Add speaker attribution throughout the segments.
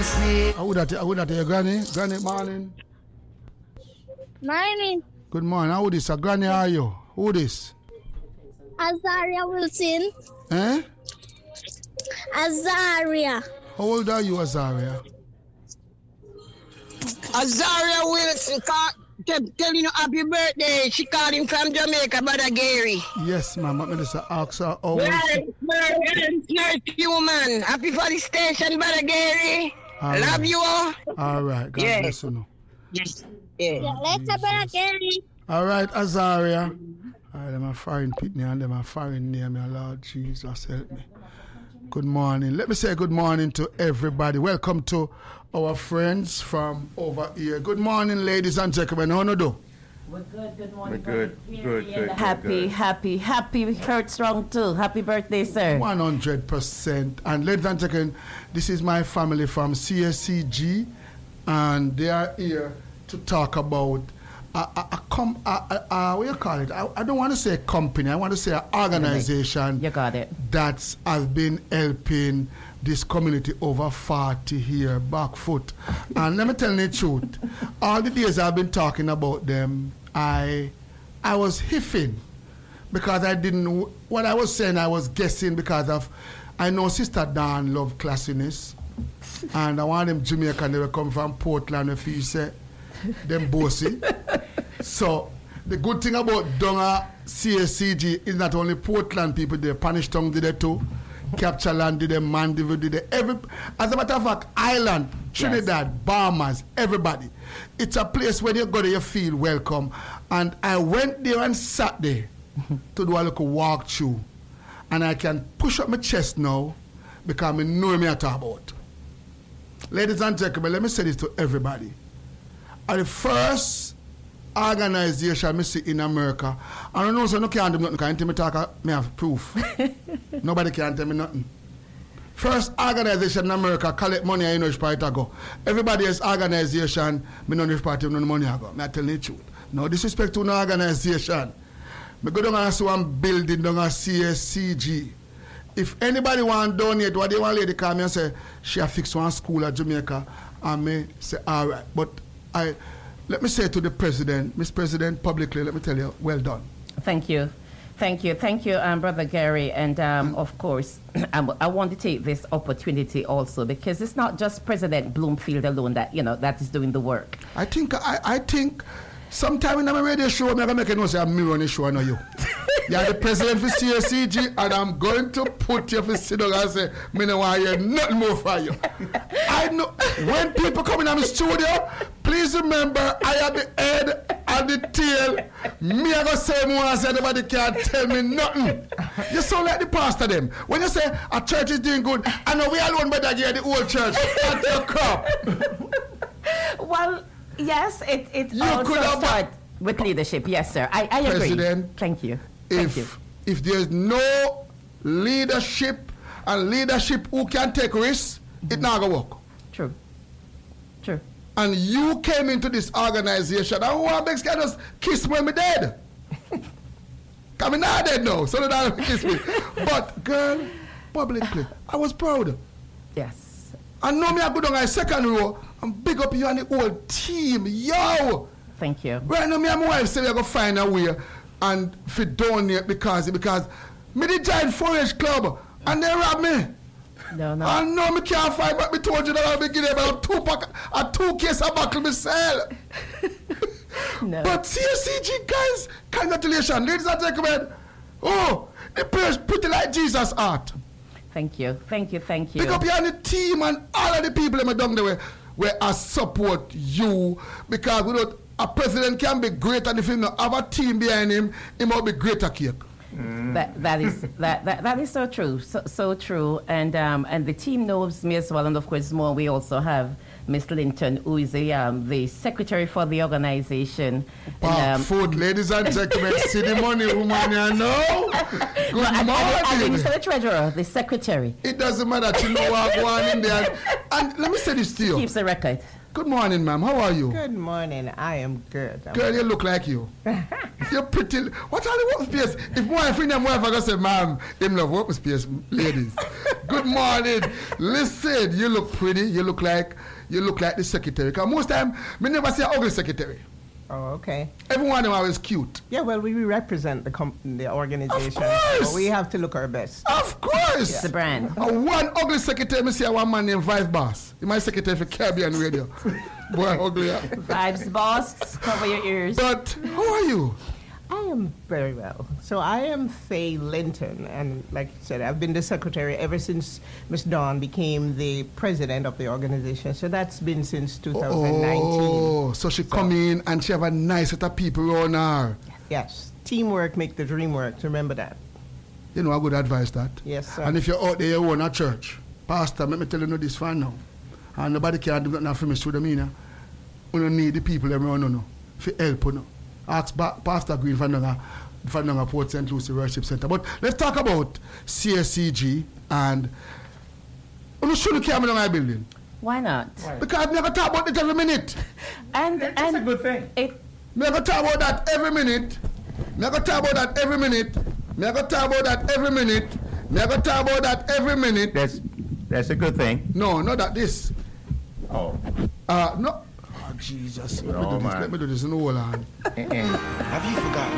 Speaker 1: I would have your granny. Granny, morning.
Speaker 2: Morning.
Speaker 1: Good morning. How this? Granny, how are you? Who this?
Speaker 2: Azaria Wilson.
Speaker 1: Eh?
Speaker 2: Azaria.
Speaker 1: How old are you, Azaria?
Speaker 3: Azaria Wilson kept telling you happy birthday. She called him from Jamaica, Brother Gary.
Speaker 1: Yes, ma'am. I'm going to ask her how
Speaker 3: You're human. Happy for the station, Brother Gary.
Speaker 1: All
Speaker 3: Love
Speaker 1: right.
Speaker 3: you all.
Speaker 1: All right. God bless you. Now.
Speaker 3: Yes.
Speaker 2: Later, Brother Gary.
Speaker 1: All right, Azaria. All right, them a foreign pitney and them a foreign name. Lord Jesus, help me. Good morning. Let me say good morning to everybody. Welcome to our friends from over here. Good morning, ladies and gentlemen. How do?
Speaker 4: We're good. Good morning.
Speaker 5: We're good.
Speaker 4: Happy. Heard strong too. Happy birthday, sir.
Speaker 1: 100%. And ladies and gentlemen, this is my family from CSCG, and they are here to talk about what you call it? I don't want to say a company. I want to say an organization.
Speaker 4: You got it.
Speaker 1: That has been helping this community over 40 years, back foot. And let me tell you the truth. All the days I've been talking about them, I was hiffing because I didn't know what I was saying. I was guessing because of I know Sister Dawn love classiness, and I want them Jamaican. They will come from Portland. If you say them bossy. So the good thing about Donga CSCG is not only Portland people there, Spanish Town did it too, Capture Land did it, Mandeville did it, as a matter of fact, Island, Trinidad, yes. Bahamas, everybody. It's a place where you go there, you feel welcome. And I went there on Saturday to do a little walkthrough, and I can push up my chest now because I know me I talk about. Ladies and gentlemen, let me say this to everybody. The first organization I see in America, I don't know, so no can't do nothing, because until me talk, me have proof. Nobody can tell me nothing. First organization in America collect money, I know which party I go. Everybody else organization, me know which party, no money I go. I tell you the truth. No disrespect to no organization. Me go down and see one building down at CSCG. If anybody want to donate, what they want lady call me and say, she have fixed one school at Jamaica, and me say, all right. But let me say to the president, Mr. President, publicly, let me tell you, well done.
Speaker 4: Thank you, Brother Gary, and of course, I want to take this opportunity also because it's not just President Bloomfield alone that that is doing the work.
Speaker 1: I think sometime in my radio show, I'm gonna make it know say I'm me running show, I know you. You're the president for CSCG, and I'm going to put you for sit down and say, me no want to hear nothing more from you. I know when people come in my studio, please remember I am the head and the tail. Me I go say more and say nobody can't tell me nothing. You sound like the pastor them. When you say a church is doing good, I know we alone better get the whole church at your crop.
Speaker 4: Well, yes, it also starts with leadership. Yes, sir. I agree.
Speaker 1: President,
Speaker 4: thank you.
Speaker 1: If there's no leadership and leadership who can take risks, it's not going to work.
Speaker 4: True.
Speaker 1: And you came into this organization, and who makes can just kiss me when I'm dead? I'm not dead now, so don't kiss me. But, girl, publicly, I was proud.
Speaker 4: Yes.
Speaker 1: I know me I go down my second row and big up you and the whole team. Yo!
Speaker 4: Thank you.
Speaker 1: Right now, me and my wife say we're going to find a way and fit donate because me did join 4H club and they robbed me.
Speaker 4: No.
Speaker 1: I know me can't find, but me told you that I'll be giving about 2 case of buckle myself.
Speaker 4: No.
Speaker 1: But CSCG guys, congratulations, ladies and gentlemen. Oh, the place pretty like Jesus art.
Speaker 4: Thank you.
Speaker 1: Pick up you and the team and all of the people in my down there where I support you because without a president can be great, and if he not have a team behind him, he might be greater cake.
Speaker 4: That is so true, so true, and the team knows me as well, and of course more. We also have Miss Linton, who is the secretary for the organization.
Speaker 1: Food, ladies and gentlemen, see the money, woman, you know. Good morning.
Speaker 4: And the treasurer, the secretary.
Speaker 1: It doesn't matter, you know what going in there. And let me say this to you.
Speaker 4: Keeps the record.
Speaker 1: Good morning, ma'am. How are you?
Speaker 5: Good morning. I am good.
Speaker 1: Girl, you look like you. You're pretty. What are the work space? If my friend and wife are going to say, ma'am, him love work space, ladies. Good morning. Listen, you look pretty. You look like the secretary. Because most time, me never see an ugly secretary.
Speaker 5: Oh, okay.
Speaker 1: Everyone of them always cute.
Speaker 5: Yeah, well, we represent the organization.
Speaker 1: Of course.
Speaker 5: So we have to look our best.
Speaker 1: Of course.
Speaker 4: It's the brand.
Speaker 1: One ugly secretary, me see one man named Vibe Boss. He's my secretary for Caribbean Radio. Boy, ugly.
Speaker 4: Vibes boss, cover your ears.
Speaker 1: But how are you?
Speaker 5: I am very well. So I am Faye Linton, and like you said, I've been the secretary ever since Miss Dawn became the president of the organization. So that's been since 2019.
Speaker 1: Oh, so she come in and she have a nice set of people around her.
Speaker 5: Yes, teamwork make the dream work. Remember that.
Speaker 1: You know, I good advice that.
Speaker 5: Yes, sir.
Speaker 1: And if you're out there, you own a church. Pastor, let me tell you this for now. And nobody can do nothing for me through the meaning. You don't need the people around you for help you. Ask Pastor Green for Port St. Lucie Worship Center. But let's talk about CSCG and you shouldn't come in my building.
Speaker 4: Why not?
Speaker 1: Because I'm never talk about it every minute.
Speaker 4: And
Speaker 6: That's a good thing.
Speaker 4: It,
Speaker 1: Me go talk about that every minute. Me go talk about that every minute. Me go talk about that every minute. Me go talk about that every minute.
Speaker 6: That's a good thing.
Speaker 1: No, not that this.
Speaker 6: Oh.
Speaker 1: No. Oh, Jesus.
Speaker 6: No, man.
Speaker 1: Let me do this in the whole hand.
Speaker 7: Have you forgotten?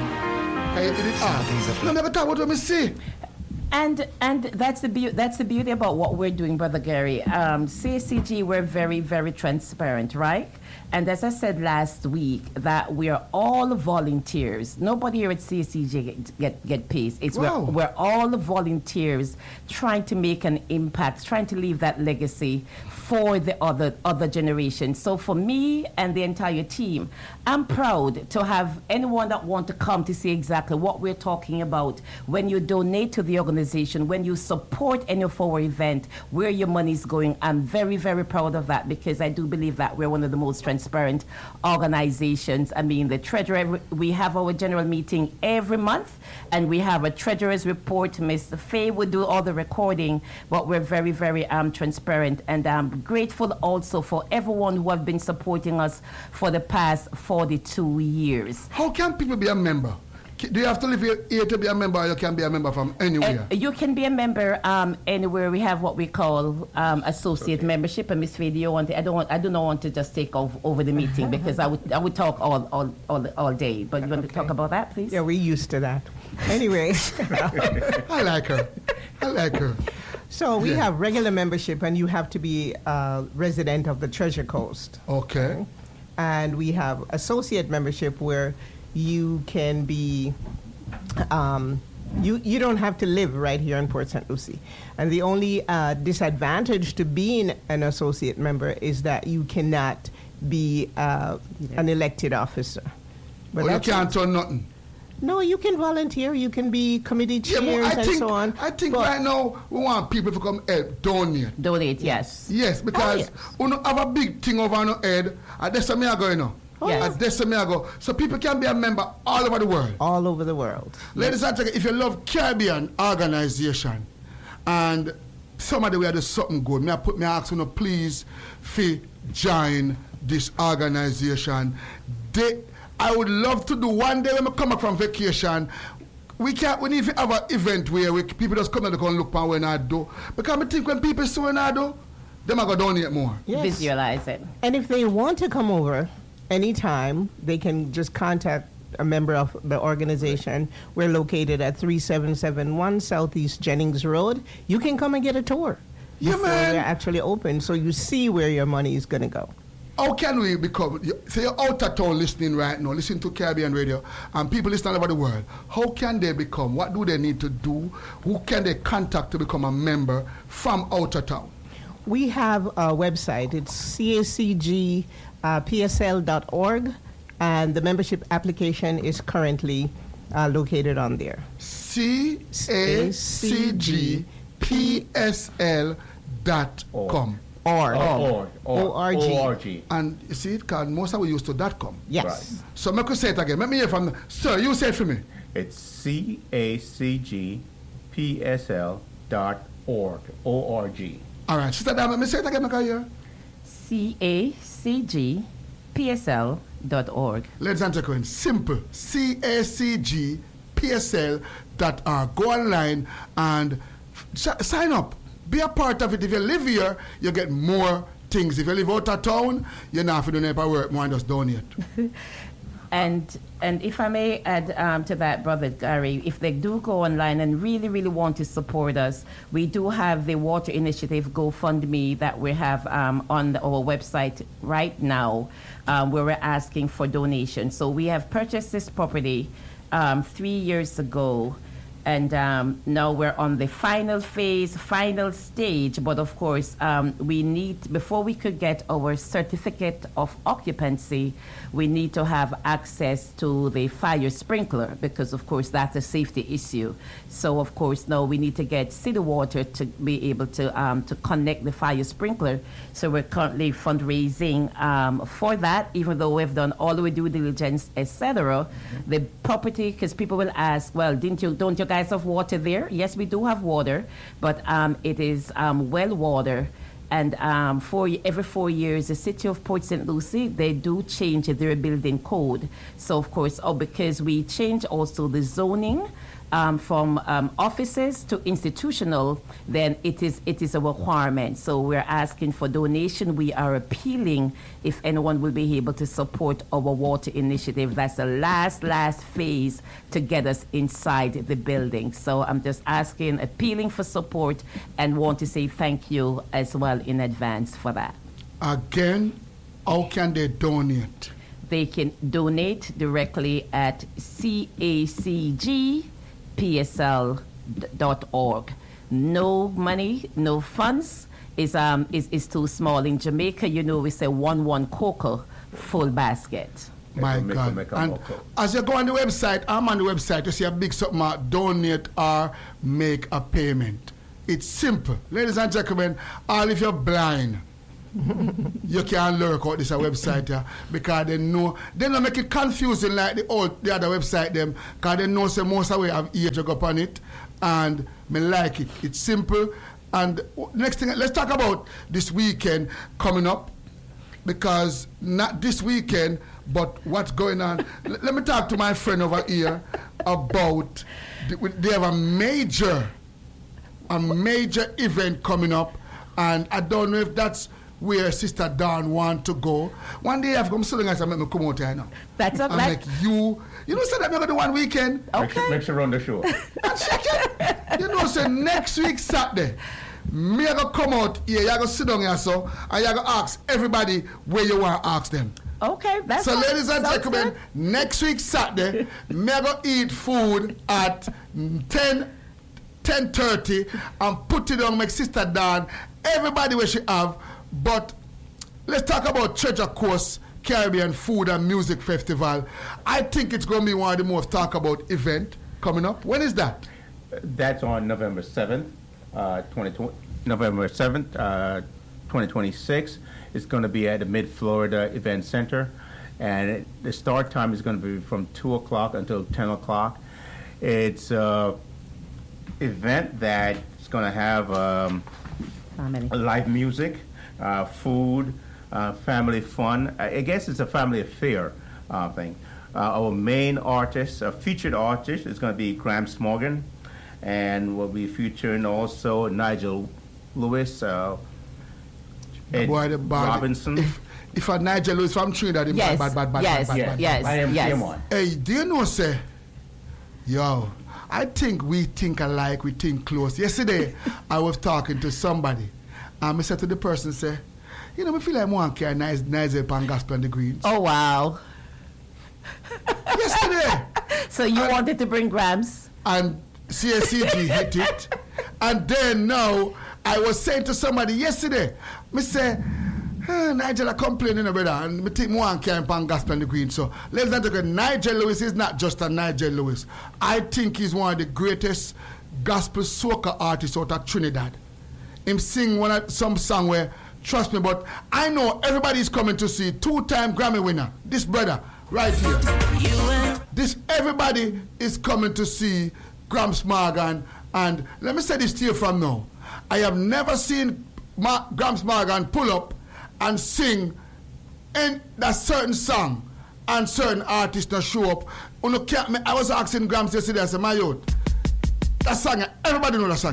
Speaker 1: Can you edit it? No, never talk about what me say.
Speaker 4: And that's the beauty about what we're doing, Brother Gary. CSCG, we're very, very transparent, right? And as I said last week, that we are all volunteers. Nobody here at CSCG get paid. It's
Speaker 1: Wow.
Speaker 4: we're all volunteers trying to make an impact, trying to leave that legacy for the other generation. So for me and the entire team, I'm proud to have anyone that want to come to see exactly what we're talking about. When you donate to the organization, when you support any of our event, where your money is going, I'm very, very proud of that because I do believe that we're one of the most transparent organizations. I mean, the treasurer, we have our general meeting every month and we have a treasurer's report. Mr. Faye would do all the recording, but we're very, very transparent, and I'm grateful also for everyone who have been supporting us for the past 42 years.
Speaker 1: How can people be a member? Do you have to live here to be a member, or you can be a member from anywhere?
Speaker 4: You can be a member anywhere. We have what we call associate membership. And Ms. Faye, do not want to just take over the meeting because I would talk all day. But you want to talk about that, please?
Speaker 5: Yeah, we're used to that. Anyway.
Speaker 1: I like her.
Speaker 5: So we have regular membership, and you have to be a resident of the Treasure Coast.
Speaker 1: Okay.
Speaker 5: And we have associate membership where you can be, you don't have to live right here in Port St. Lucie. And the only disadvantage to being an associate member is that you cannot be an elected officer. But
Speaker 1: You can't turn nothing.
Speaker 5: No, you can volunteer. You can be committee chairs and so on.
Speaker 1: I think right now we want people to come help, donate.
Speaker 4: Donate, yes.
Speaker 1: Yes, because we have a big thing over our head. And that's where I go, you know.
Speaker 4: Yes.
Speaker 1: And that's where I go. So people can be a member all over the world.
Speaker 5: All over the world.
Speaker 1: Ladies and gentlemen, if you love Caribbean organization and somebody will do something good, may I ask you, please, join this organization. I would love to do one day when I come back from vacation. We need to have an event where people just come and look at what I do. Because I think when people see what I do, they might go donate more.
Speaker 5: Yes.
Speaker 4: Visualize it.
Speaker 5: And if they want to come over anytime, they can just contact a member of the organization. We're located at 3771 Southeast Jennings Road. You can come and get a tour before they're actually open, so you see where your money is going to go.
Speaker 1: How can we become, say you're out of town listening right now, listening to Caribbean Radio, and people listening all over the world, how can they become, what do they need to do, who can they contact to become a member from out of town?
Speaker 5: We have a website, it's CACGPSL.org, and the membership application is currently located on there.
Speaker 1: CACGPSL.com.
Speaker 5: ORG.
Speaker 1: And you see it called most of we used to .com.
Speaker 5: Yes.
Speaker 6: Right.
Speaker 1: So make me say it again. Let me hear from sir, you say it for me.
Speaker 6: It's CACGPSL.org. ORG.
Speaker 1: All right. Sister Dama, let me say it again, make I hear.
Speaker 4: cacgpsl.org.
Speaker 1: Ladies and gentlemen, simple. cacgpsl.org. Go online and sign up. Be a part of it. If you live here, you get more things. If you live out of town, you're not going to do any work more and just donate.
Speaker 4: And if I may add to that, Brother Gary, if they do go online and really, really want to support us, we do have the Water Initiative GoFundMe that we have on our website right now, where we're asking for donations. So we have purchased this property 3 years ago. And now we're on the final phase, final stage. But of course, we need, before we could get our certificate of occupancy, we need to have access to the fire sprinkler because, of course, that's a safety issue. So, of course, now we need to get city water to be able to connect the fire sprinkler. So we're currently fundraising for that, even though we've done all the due diligence, etc. The property, because people will ask, well, don't you guys have water there? Yes, we do have water, but it is well water. And every 4 years, the city of Port St. Lucie, they do change their building code. So, of course, because we change also the zoning from offices to institutional, then it is a requirement. So we're asking for donation. We are appealing if anyone will be able to support our water initiative. That's the last phase to get us inside the building. So I'm just appealing for support and want to say thank you as well in advance for that.
Speaker 1: Again, how can they donate?
Speaker 4: They can donate directly at cacgpsl.org. No money, no funds is too small. In Jamaica, we say 1 cocoa full basket.
Speaker 1: My God. And as you go on the website, I'm on the website, you see a big something, donate or make a payment. It's simple. Ladies and gentlemen, all if you're blind, you can lurk out this website here because they don't make it confusing like the other website them because they know say most of we have age up on it and me like it. It's simple. And next thing, let's talk about this weekend coming up because not this weekend but what's going on. Let me talk to my friend over here about they have a major event coming up and I don't know if that's where Sister Dawn want to go. One day I've come so long as I make me come out here now.
Speaker 4: That's okay.
Speaker 1: I'm like, you know, say that we're going to do one weekend.
Speaker 4: Okay.
Speaker 6: Make sure run the show.
Speaker 1: And check it. You know, say next week Saturday, me I go come out here, you go sit down here so, and you go ask everybody where you want to ask them.
Speaker 4: Okay, that's
Speaker 1: so ladies and gentlemen, next week Saturday, me I go eat food at 10:30 and put it on my Sister Dawn, everybody where she have. But let's talk about Treasure Coast Caribbean Food and Music Festival. I think it's going to be one of the most talked about event coming up. When is that?
Speaker 6: That's on November 7th, 2026. It's going to be at the Mid-Florida Event Center. And the start time is going to be from 2 o'clock until 10 o'clock. It's an event that's going to have live music, food, family fun. I guess it's a family affair thing. Our main artist, featured artist, is going to be Gramps Morgan, and we'll be featuring also Nigel Lewis, Ed Robinson.
Speaker 1: If a Nigel Lewis from Trinidad,
Speaker 4: yes.
Speaker 1: Hey, do you know, say, yo, I think we think alike, we think close. Yesterday, I was talking to somebody. I said to the person, say, you know, I feel like I want to carry nice upon gospel and the greens.
Speaker 4: Oh, wow.
Speaker 1: Yesterday.
Speaker 4: So you wanted to bring Grams?
Speaker 1: And CSCG hit it. And then now, I was saying to somebody yesterday, I say, Nigel are complaining about that, and I think more carry upon gospel and the greens. So let's not talk. Nigel Lewis is not just a Nigel Lewis. I think he's one of the greatest gospel soca artists out of Trinidad. Him sing some song where, trust me, but I know everybody's coming to see 2-time Grammy winner, this brother right here. Everybody is coming to see Gramps Morgan, and let me say this to you from now. I have never seen Gramps Morgan pull up and sing in that certain song and certain artists not show up. I was asking Grams yesterday, I said, my youth, that song, everybody know that song.